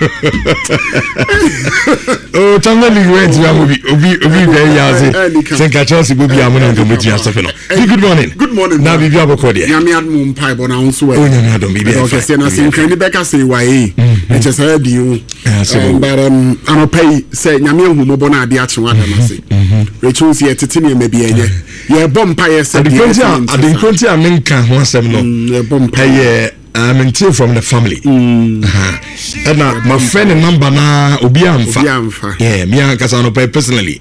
Champions League went. Obi very easy. Think Chelsea will be among them with you. Good morning. Good morning. Now we have a code here. Yami admum pai bona unso e. Oh, no, don't be there. Okay, say na sim kan ni beka say why. I just heard you. But I'm pay say Yami humo bona ade ache wa da na say. Rechu say tete ne me bi enye. Ye bom pai say. The country I mean kan ho asem no. Ye bom pai. I'm until from the family. And my friend and number na Obiamfa. Yeah, me and Kasano personally.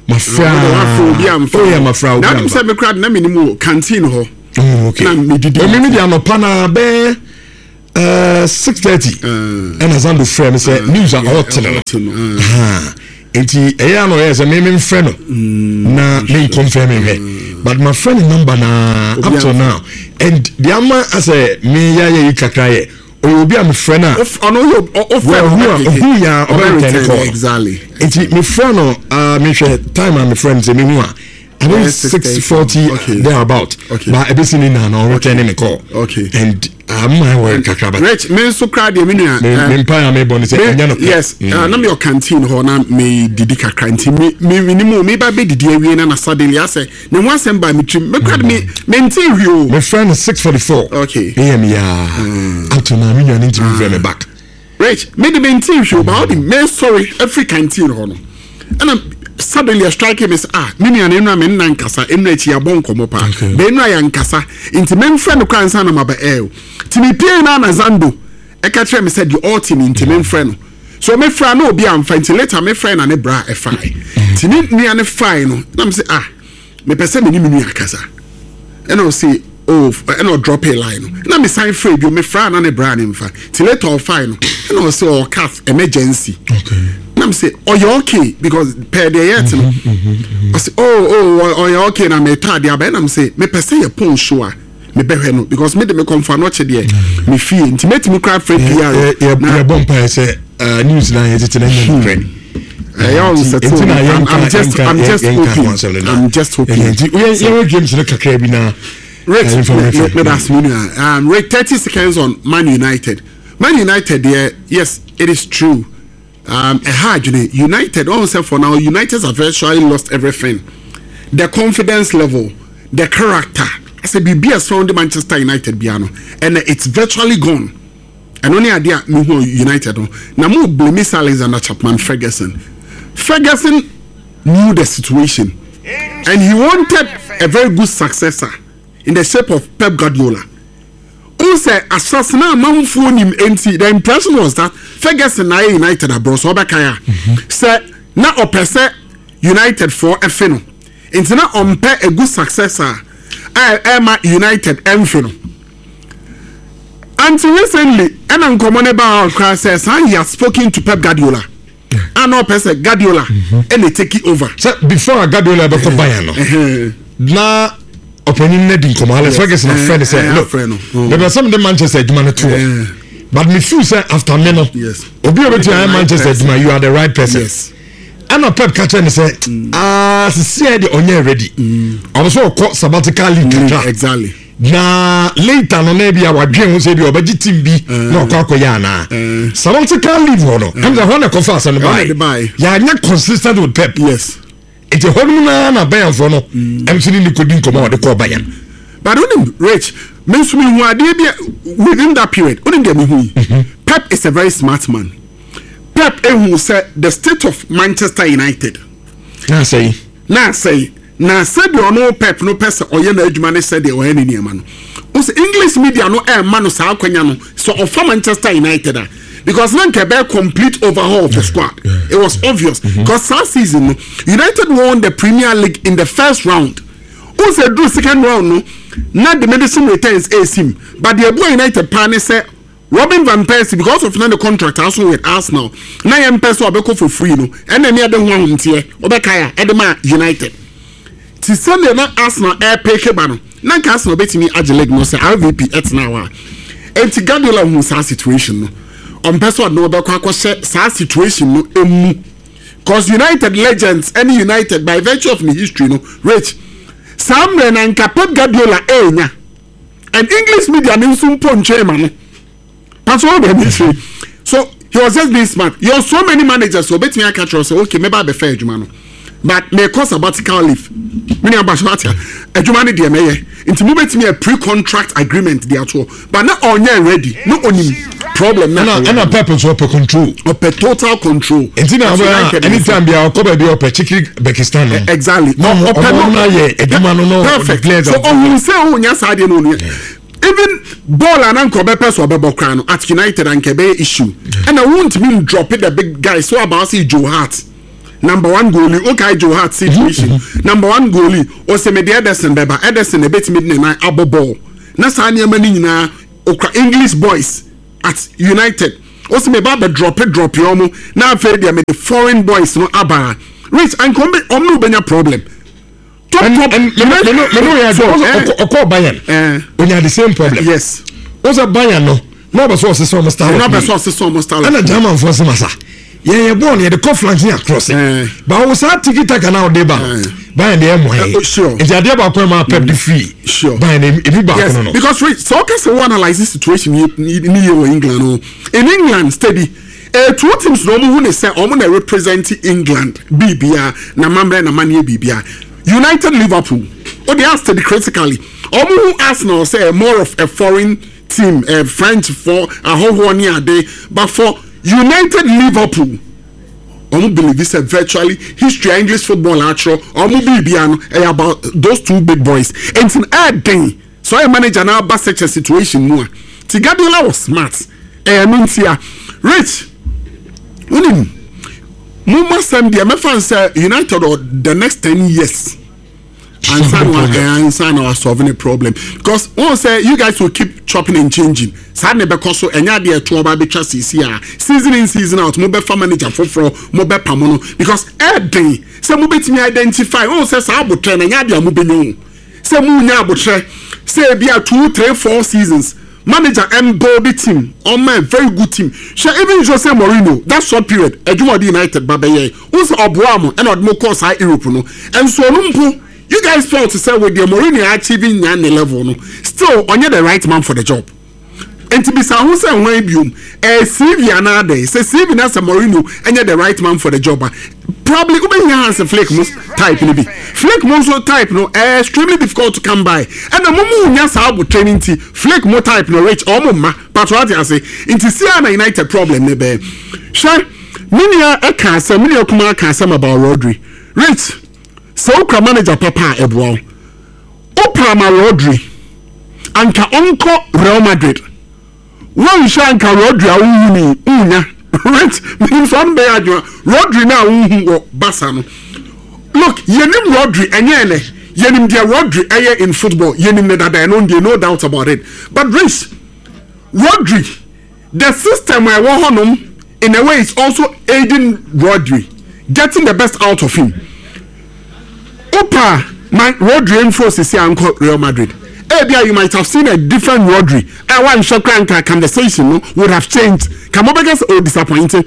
my friend. Now I'm saying me crowd na minimum canteen ho. Okay. Na me didi. Me dey anopa na be 6:30. And Azando friend say news are hot no. Enti eya no yes me friend no. Na me confirm me. But my friend number na up to now. And the ama as a me ya kakra ye. Obi am friend na. Who ya exactly. Enti me friend no me share time and me friend say me hu a. I think 6:40 there about. Okay. But I be seeing now no returning the call. Okay. And my work kakra but. Rich me so crowd me nua. Me empire me boni say anya no. Yes. Na me your canteen ho na me didi kakra nti me ba be didi awie na suddenly I say ne ho asem ba me twim me crowd me nti hwio. My friend is 6:44. Okay. AM ya. Until now me nua nti me back. Rich me the nti hwio ba me sorry every canteen ho no. And suddenly a strike him is mini and enra men nankasa enra ya bon komo pa be enra ya nkasa inti men friend kwa nsa na maba timi pie na Zando e ka kire me said the all team inti men friend so me friend no obi am find later me friend na ne bra e fine tini nua ne fine no na me say me pese me ni me nua kasa and I say and I drop a line na me sign free bi me friend na ne bra ne mfa till later fine and I say cat emergency. Okay. I'm say, oh, you're okay because per day yet. I say, oh, you're okay. Na me tired. I'm say, me per se your phone show. Me better no because me de me confirm watch there. Me feel intimate me cry friend here. Yeah, bumper say news line is it in Ukraine. I'm just hoping. You're games in the kakra na. Let us rate 30 seconds on Man United. Man United there, yes, it is true. United also for now United have virtually lost everything. The confidence level, the character. I say be around the Manchester United piano, and it's virtually gone. And only idea United now more blame Alexander Chapman Ferguson. Ferguson knew the situation and he wanted a very good successor in the shape of Pep Guardiola. Who said assassinate manfo nim enti the impression was that Ferguson na United abroad so obekaya say na opese United for efino enti na ompe a good successor Emma United emfino until recently and common about says he has spoken to Pep Guardiola and opese Guardiola and they take it over so before Guardiola be Bayern na opinion na din komo Alex Ferguson na friend say look there were some of the Manchester Juma too but me feel say after me no yes obi obi to Manchester Juma you are the right person yes and Pep catch and say see the onye ready also call sabbatical league exactly na later no na bia wadwen ho say bi obaji team bi na okoya na sabbatical league no am the one conference no buy ya nya consistent with Pep yes it's a hormona na Bayern for no emsini ni kodin komo de call Bayern but only Rich means me who are within that period only them who Pep is a very smart man. Pep who said the state of Manchester United na say the no Pep no person or na adwuma said the or any man no English media no man no sa akwanya no so of Manchester United because now Quebec complete overhaul of the squad. It was obvious because last season United won the Premier League in the first round. Who said do second round no? Not the medicine returns a sim, but the boy United partner said Robin van Persie because of the contract also with Arsenal. Now I'm person obeko for free no, and then the other one here obekaya Edema United. To send na Arsenal air pay kebano. Now Arsenal betimi agileg no say RVP et now. And to Guardiola who sa situation no. On person no be kwa sa situation no emu cause United legends any United by virtue of the history no Rich Sam and Pep Guardiola enya and English media no so ponche man that's all the history so he was just being smart. You have so many managers so bet me I catch us say okay maybe I be fair adwuma no but may cause sabbatical leave many abashwatia adwuma ne de meye into me bet me a pre-contract agreement there at all but not on ready no onim problem na and Pep so per control or per total control anytime be our cover be per Czech Pakistan exactly no perfect so on say on nya side no even ball and anko be person be bokran at United and kebe issue and I won't mean drop it the big guy so about see Joe Hart number 1 goalie okay Joe Hart situation number 1 goalie o se me de Ederson beba Ederson e betimi de na abo ball na sa na ma ni nyina okra English boys at United o se me ba be drop yo mo na afa de me the foreign boys no aba rich and come omno benya problem top Bayern when you have the same problem yes also Bayern no be so so must start and a German for some massa yeah born here the conference across but we start tiki taka now dey ba Bayern dey mo sure if you dey ba kwa ma pep the free sure Bayern if you back no because rich so can say one analyze this situation in England in England steady two teams no who say omo na represent England BBA na mamre na manie BBA United Liverpool they are study critically omo who Arsenal say more of a foreign team French for a whole 1 year day but for United Liverpool omo believe this virtually history English football actual omo BBA no about those two big boys and in adding so a manager now ba such a situation no Guardiola was smart mean rich unim mumma sam dia me fan say United or the next 10 years and san was solving a problem because one say you guys will keep chopping and changing sad ne be koso enya de to oba be twa season in season out mo be fa manager foforo mo be pamono because everything say mo betimi identify one say sa abotre na nya de mo be nyu say mo nya abotre say bia 2 3 4 seasons manager build team on my very good team she even Jose Mourinho that short period Ejuma United babeye who's obuamo and odmo course high Europe no and so numpo you guys felt to say with the Mourinho achieving yan level no still on the right man for the job and to be sa who say when biom CV another say CV na Mourinho and the right man for the job probably even has a Flick most type maybe Flick most type no extremely difficult to come by and the mumu nya sa training team Flick mo type no reach or mumma but what I say into see an United problem ne be sure minia e kan say minia kuma kan say about Rodri rich so ka manager papa ebo opra ma Rodri anka onko Real Madrid one shanka Rodri awuni unya right means one day Rodri now Barca no look yenim Rodri enyele yenim dia Rodri eye in football yenim ne dada no doubt about it but Rich Rodri the system where honum in a way is also aiding Rodri getting the best out of him Opa man Rodri enforces here and Real Madrid you might have seen a different Rodri. I want Shokranka conversation would have changed. Kamobegas or disappointing.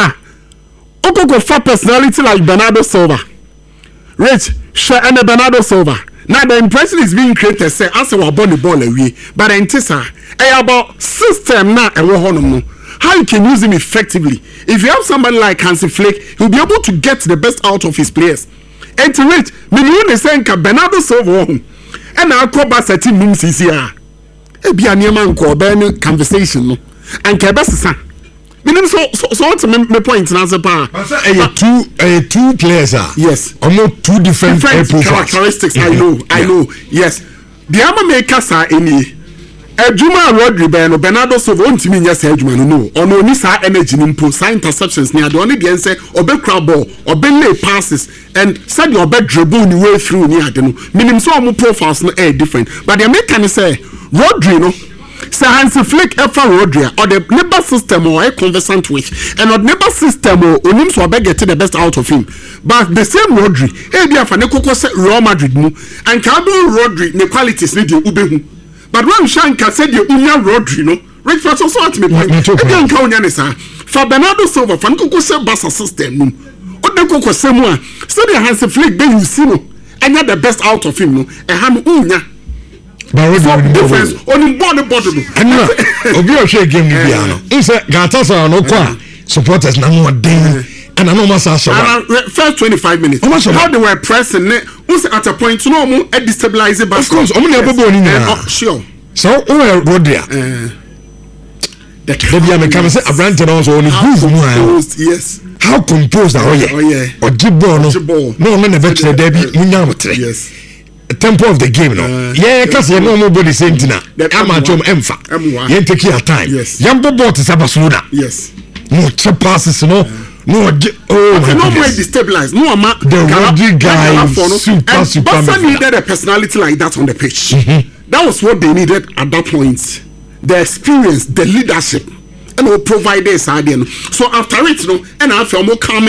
Oko for personality like Bernardo Silva. Rich, share and Bernardo Silva. Now the impression is being created. Say, as we born the ball away, but antisa. About system now and how you can use him effectively. If you have somebody like Hansi Flick, he'll be able to get the best out of his players. And to Rich, million is saying Bernardo Silva. And I call back a team means easier. A be a near man called Ben conversation. And Cabessa. Meaning so what's my point in answer power? Two players are yes, almost two different characteristics. I know. Yes. The Ama makers are any Juma Rodri Bernardo Silva won't mean yes, Juma no. Or no Nisa energy improve sign interceptions near the only the answer or be crowd ball or be lay passes and said your bed dribble the way through near the meaning so more profiles no different. But the American say Rodri no say Hansi Flick ever Rodri or the neighbor system or a conversant with and or neighbor system or names will get the best out of him. But the same Rodri, dear for Nekoko say Real Madrid no and Cabo Rodri ne qualities need you ubehu. But when Shanka said you unya Rodri no right for so at me point again kaunya ne sa for Bernardo Silva for Nekoko say Barca system no Nekoko say mo so the Hansi Flick be you see no and the best out of him no e ha no unya but difference only body and no obi o share game bia no say Galatasaray no kwa supporters na mo den and I know massa first 25 minutes how they were pressing at a point no mo destabilize of course omo na bobo ni na sure so o Rodri the Rodri me come say Abrante no so only good yes how composed are you or jibbo no me na bet the derby munya motre yes tempo of the game no cause you know nobody saying tina amachom emfa you take your time yam bobo to Barcelona yes no passes no No, oh my no more goodness. destabilized. No ama. The Rodri guy, and super Barca needed a personality like that on the pitch. That was what they needed at that point. The experience, the leadership, and we provide this idea. So after it, and I feel more calm